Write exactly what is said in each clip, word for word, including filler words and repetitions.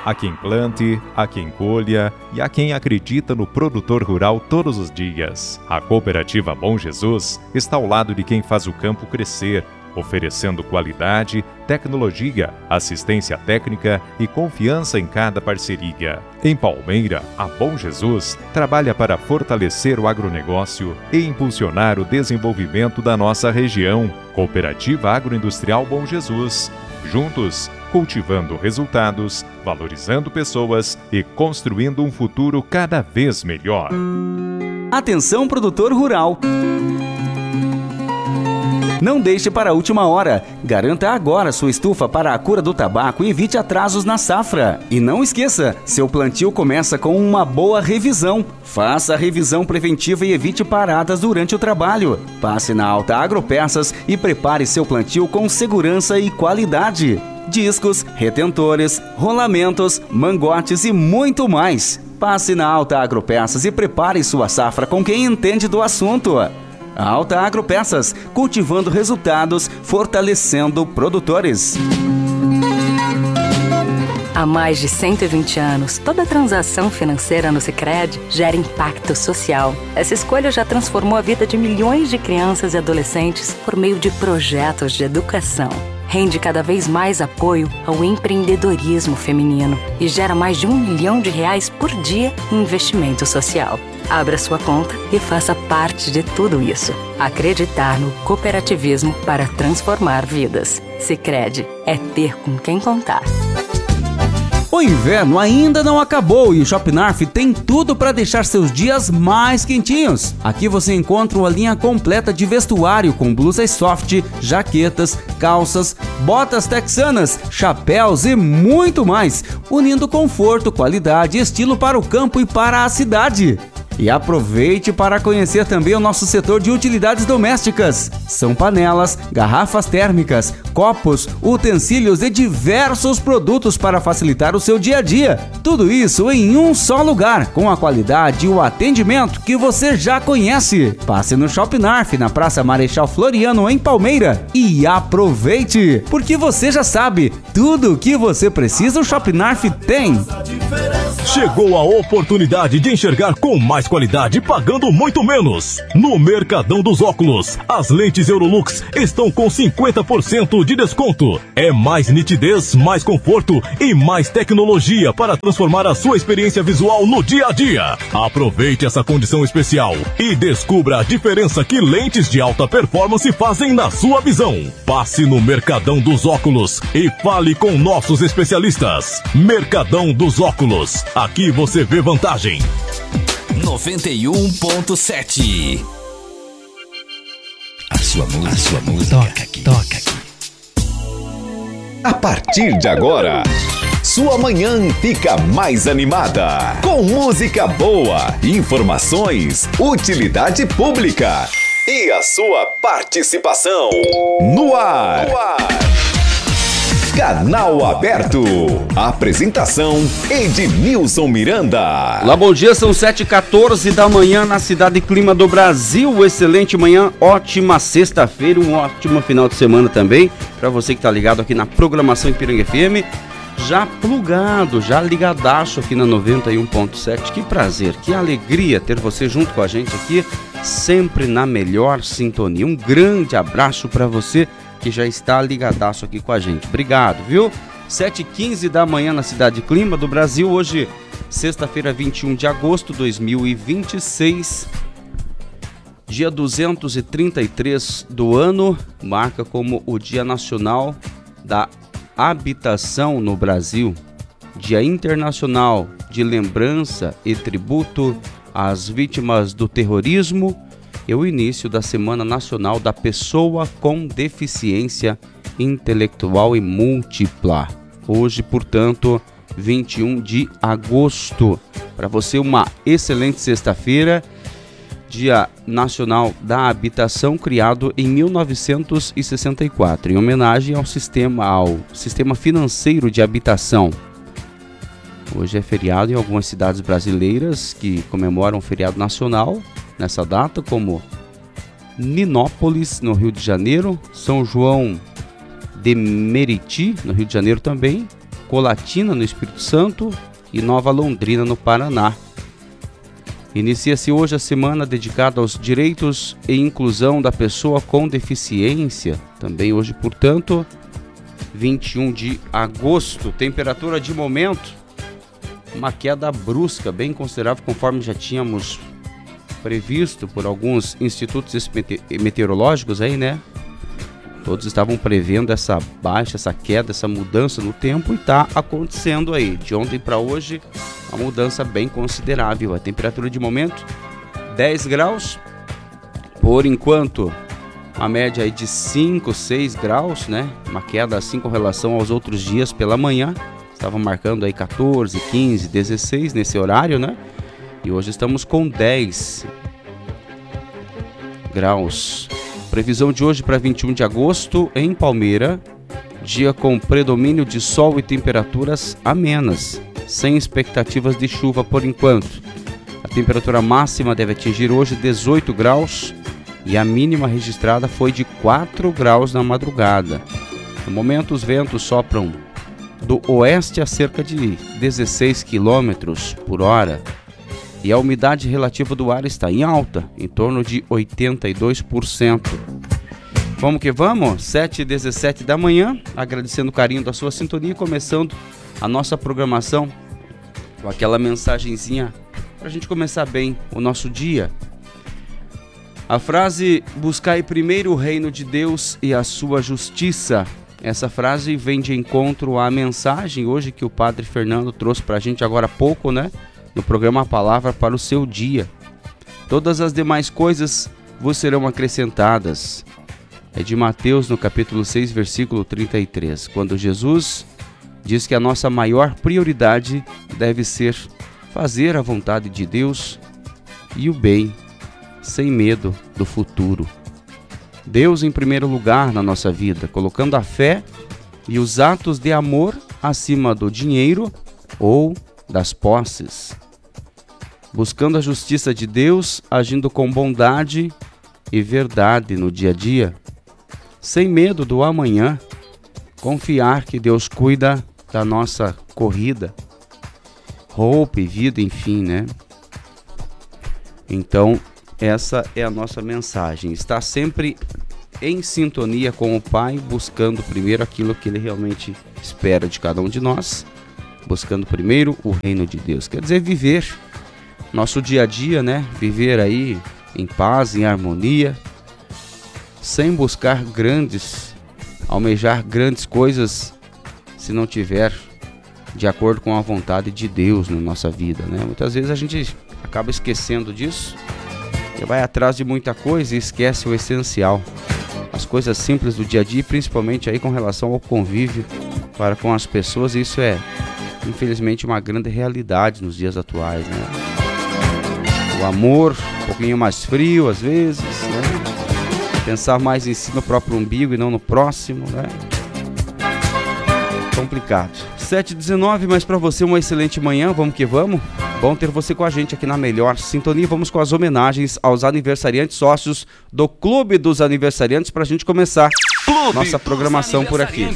a quem plante, a quem colha e a quem acredita no produtor rural todos os dias. A Cooperativa Bom Jesus está ao lado de quem faz o campo crescer, oferecendo qualidade, tecnologia, assistência técnica e confiança em cada parceria. Em Palmeira, a Bom Jesus trabalha para fortalecer o agronegócio e impulsionar o desenvolvimento da nossa região. Cooperativa Agroindustrial Bom Jesus. Juntos, cultivando resultados, valorizando pessoas e construindo um futuro cada vez melhor. Atenção, produtor rural! Não deixe para a última hora. Garanta agora sua estufa para a cura do tabaco e evite atrasos na safra. E não esqueça, seu plantio começa com uma boa revisão. Faça a revisão preventiva e evite paradas durante o trabalho. Passe na Alta Agropeças e prepare seu plantio com segurança e qualidade. Discos, retentores, rolamentos, mangotes e muito mais. Passe na Alta Agropeças e prepare sua safra com quem entende do assunto. Alta Agropeças, cultivando resultados, fortalecendo produtores. Há mais de cento e vinte anos, toda transação financeira no Sicredi gera impacto social. Essa escolha já transformou a vida de milhões de crianças e adolescentes por meio de projetos de educação. Rende cada vez mais apoio ao empreendedorismo feminino e gera mais de um milhão de reais por dia em investimento social. Abra sua conta e faça parte de tudo isso. Acreditar no cooperativismo para transformar vidas. Sicredi é ter com quem contar. O inverno ainda não acabou e o Shopnarf tem tudo para deixar seus dias mais quentinhos. Aqui você encontra uma linha completa de vestuário com blusas soft, jaquetas, calças, botas texanas, chapéus e muito mais, unindo conforto, qualidade e estilo para o campo e para a cidade. E aproveite para conhecer também o nosso setor de utilidades domésticas. São panelas, garrafas térmicas, copos, utensílios e diversos produtos para facilitar o seu dia a dia. Tudo isso em um só lugar, com a qualidade e o atendimento que você já conhece. Passe no Shopnarf, na Praça Marechal Floriano, em Palmeira. E aproveite, porque você já sabe, tudo o que você precisa o Shopnarf tem. Chegou a oportunidade de enxergar com mais qualidade pagando muito menos. No Mercadão dos Óculos, as lentes Eurolux estão com cinquenta por cento de desconto. É mais nitidez, mais conforto e mais tecnologia para transformar a sua experiência visual no dia a dia. Aproveite essa condição especial e descubra a diferença que lentes de alta performance fazem na sua visão. Passe no Mercadão dos Óculos e fale com nossos especialistas. Mercadão dos Óculos. Aqui você vê vantagem. noventa e um ponto sete. A sua música, a sua música toca aqui, toca aqui. A partir de agora, sua manhã fica mais animada. Com música boa, informações, utilidade pública e a sua participação. No ar. No ar. Canal Aberto. Apresentação Ednilson Miranda. Olá, bom dia, são sete e quatorze da manhã na cidade Clima do Brasil. Excelente manhã, ótima sexta-feira, um ótimo final de semana também. Para você que está ligado aqui na programação Ipiranga F M, já plugado, já ligadaço aqui na noventa e um ponto sete. Que prazer, que alegria ter você junto com a gente aqui, sempre na melhor sintonia. Um grande abraço para você que já está ligadaço aqui com a gente. Obrigado, viu? sete e quinze da manhã na cidade Clima do Brasil. Hoje, sexta-feira, vinte e um de agosto de dois mil e vinte e seis. Dia duzentos e trinta e três do ano. Marca como o Dia Nacional da Habitação no Brasil. Dia Internacional de Lembrança e Tributo às Vítimas do Terrorismo. E o início da Semana Nacional da Pessoa com Deficiência Intelectual e Múltipla. Hoje, portanto, vinte e um de agosto. Para você, uma excelente sexta-feira. Dia Nacional da Habitação, criado em mil novecentos e sessenta e quatro, em homenagem ao sistema, ao sistema financeiro de habitação. Hoje é feriado em algumas cidades brasileiras que comemoram o feriado nacional nessa data, como Ninópolis, no Rio de Janeiro, São João de Meriti, no Rio de Janeiro também, Colatina, no Espírito Santo, e Nova Londrina, no Paraná. Inicia-se hoje a semana dedicada aos direitos e inclusão da pessoa com deficiência. Também hoje, portanto, vinte e um de agosto. Temperatura de momento, uma queda brusca, bem considerável, conforme já tínhamos previsto por alguns institutos meteorológicos aí, né? Todos estavam prevendo essa baixa, essa queda, essa mudança no tempo e está acontecendo aí. De ontem para hoje, uma mudança bem considerável. A temperatura de momento, dez graus. Por enquanto, a média aí de cinco, seis graus, né? Uma queda assim com relação aos outros dias pela manhã. Estavam marcando aí quatorze, quinze, dezesseis nesse horário, né? E hoje estamos com dez graus. Previsão de hoje para vinte e um de agosto em Palmeira, dia com predomínio de sol e temperaturas amenas, sem expectativas de chuva por enquanto. A temperatura máxima deve atingir hoje dezoito graus e a mínima registrada foi de quatro graus na madrugada. No momento, os ventos sopram do oeste a cerca de dezesseis quilômetros por hora. E a umidade relativa do ar está em alta, em torno de oitenta e dois por cento. Vamos que vamos, sete e dezessete da manhã, agradecendo o carinho da sua sintonia, começando a nossa programação com aquela mensagenzinha para a gente começar bem o nosso dia. A frase, buscai primeiro o reino de Deus e a sua justiça. Essa frase vem de encontro à mensagem hoje que o Padre Fernando trouxe para a gente agora há pouco, né? No programa A Palavra para o Seu Dia. Todas as demais coisas vos serão acrescentadas. É de Mateus, no capítulo seis, versículo trinta e três, quando Jesus diz que a nossa maior prioridade deve ser fazer a vontade de Deus e o bem, sem medo do futuro. Deus em primeiro lugar na nossa vida, colocando a fé e os atos de amor acima do dinheiro ou das posses. Buscando a justiça de Deus, agindo com bondade e verdade no dia a dia, sem medo do amanhã, confiar que Deus cuida da nossa corrida, roupa e vida, enfim, né? Então, essa é a nossa mensagem. Estar sempre em sintonia com o Pai, buscando primeiro aquilo que Ele realmente espera de cada um de nós, buscando primeiro o reino de Deus. Quer dizer, viver nosso dia a dia, né? Viver aí em paz, em harmonia, sem buscar grandes, almejar grandes coisas, se não tiver de acordo com a vontade de Deus na nossa vida, né? Muitas vezes a gente acaba esquecendo disso, e vai atrás de muita coisa e esquece o essencial, as coisas simples do dia a dia, principalmente aí com relação ao convívio para com as pessoas. Isso é, infelizmente, uma grande realidade nos dias atuais, né? O amor, um pouquinho mais frio às vezes, né? Pensar mais em si, no próprio umbigo e não no próximo, né? Complicado. sete e dezenove, mas para você uma excelente manhã, vamos que vamos. Bom ter você com a gente aqui na melhor sintonia. Vamos com as homenagens aos aniversariantes sócios do Clube dos Aniversariantes para a gente começar Clube nossa programação por aqui.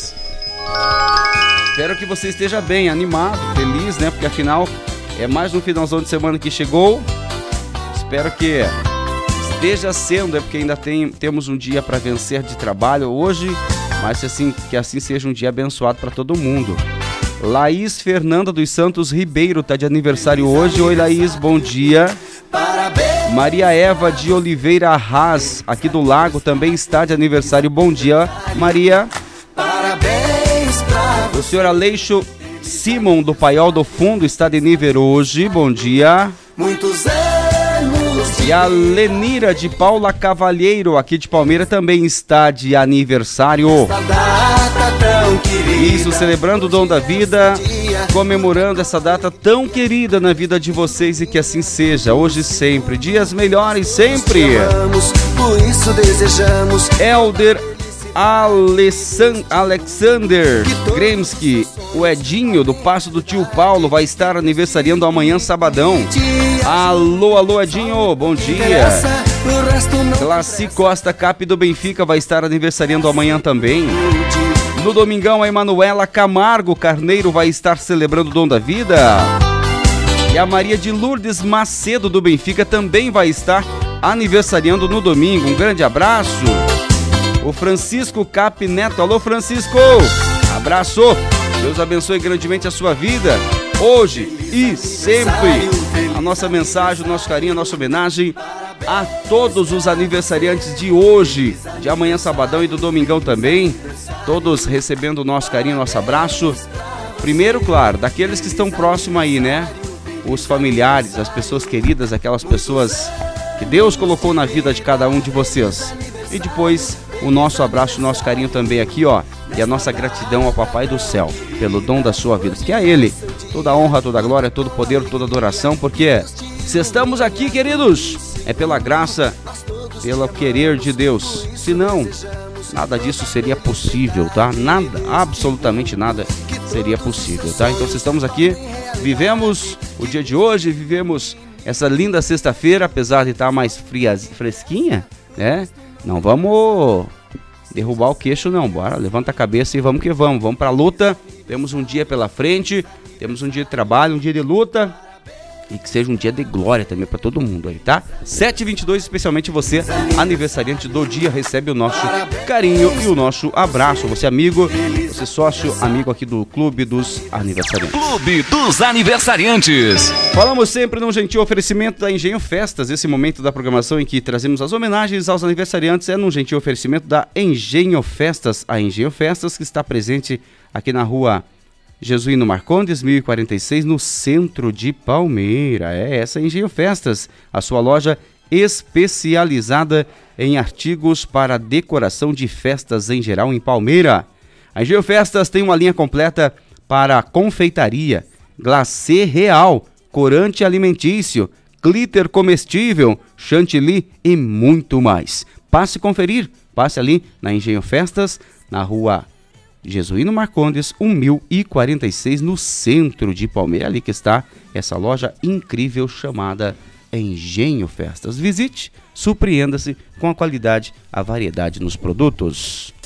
Espero que você esteja bem, animado, feliz, né? Porque afinal é mais um finalzão de semana que chegou. Espero que esteja sendo, é porque ainda tem, temos um dia para vencer de trabalho hoje, mas assim, que assim seja um dia abençoado para todo mundo. Laís Fernanda dos Santos Ribeiro está de aniversário hoje. Oi, Laís, bom dia. Parabéns. Maria Eva de Oliveira Arras, aqui do Lago, também está de aniversário. Bom dia, Maria. Parabéns pra você. O senhor Aleixo Simon do Paiol do Fundo está de nível hoje. Bom dia. Muitos anos. E a Lenira de Paula Cavalheiro, aqui de Palmeira, também está de aniversário. Isso, celebrando o dom da vida, comemorando essa data tão querida na vida de vocês, e que assim seja, hoje e sempre. Dias melhores sempre. Por isso desejamos. Elder Alessan, Alexander Gremski, o Edinho do Passo do Tio Paulo, vai estar aniversariando amanhã, sabadão. Alô, alô, Edinho, bom dia. Classi Costa Cap do Benfica vai estar aniversariando amanhã também. No domingão, a Emanuela Camargo Carneiro vai estar celebrando o Dom da Vida. E a Maria de Lourdes Macedo do Benfica também vai estar aniversariando no domingo. Um grande abraço. O Francisco Cap Neto. Alô, Francisco. Abraço. Deus abençoe grandemente a sua vida, hoje e sempre. A nossa mensagem, o nosso carinho, a nossa homenagem a todos os aniversariantes de hoje, de amanhã, sabadão e do domingão também. Todos recebendo o nosso carinho, nosso abraço. Primeiro, claro, daqueles que estão próximos aí, né? Os familiares, as pessoas queridas, aquelas pessoas que Deus colocou na vida de cada um de vocês. E depois, o nosso abraço, o nosso carinho também aqui, ó. E a nossa gratidão ao Papai do Céu, pelo dom da sua vida. Que a Ele, toda a honra, toda a glória, todo o poder, toda a adoração. Porque se estamos aqui, queridos, é pela graça, pelo querer de Deus. Senão, nada disso seria possível, tá? Nada, absolutamente nada seria possível, tá? Então, se estamos aqui, vivemos o dia de hoje, vivemos essa linda sexta-feira, apesar de estar mais fria, fresquinha, né? Não vamos derrubar o queixo, não. Bora, levanta a cabeça e vamos que vamos. Vamos pra luta. Temos um dia pela frente, temos um dia de trabalho, um dia de luta. E que seja um dia de glória também para todo mundo aí, tá? sete e vinte e dois, especialmente você, aniversariante do dia, recebe o nosso carinho e o nosso abraço. Você amigo, você sócio, amigo aqui do Clube dos Aniversariantes. Clube dos Aniversariantes. Falamos sempre num gentil oferecimento da Engenho Festas. Esse momento da programação em que trazemos as homenagens aos aniversariantes é num gentil oferecimento da Engenho Festas. A Engenho Festas que está presente aqui na rua Jesuíno Marcondes, mil e quarenta e seis, no centro de Palmeira. É essa Engenho Festas, a sua loja especializada em artigos para decoração de festas em geral em Palmeira. A Engenho Festas tem uma linha completa para confeitaria, glacê real, corante alimentício, glitter comestível, chantilly e muito mais. Passe conferir, passe ali na Engenho Festas, na rua Jesuíno Marcondes, mil e quarenta e seis, no centro de Palmeira. Ali que está essa loja incrível chamada Engenho Festas. Visite, surpreenda-se com a qualidade, a variedade nos produtos.